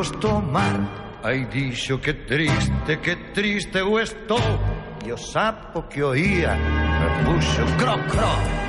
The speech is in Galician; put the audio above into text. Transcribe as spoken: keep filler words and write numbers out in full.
podemos tomar. Ai, dixo que triste, que triste eu estou. E o sapo que oía repuxo cro, cro.